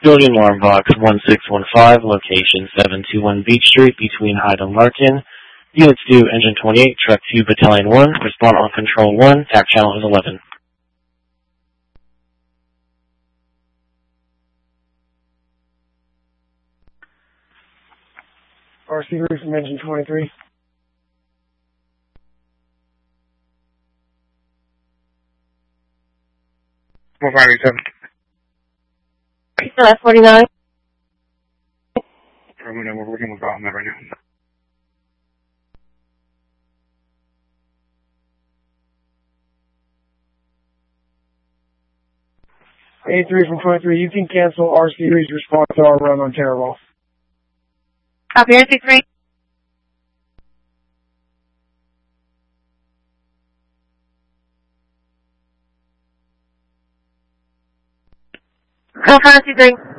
Building Alarm Box 1615, location 721 Beach Street between Hyde and Larkin. Units 2, Engine 28, Truck 2, Battalion 1, respond on Control 1, TAC channel is 11. RC3 from Engine 23. Well, 587. Still at 49. We're working with Bob on that right now. A3 from 23, you can cancel RC3's response to our run on Terraball. Copy, RC3. Go for RC3.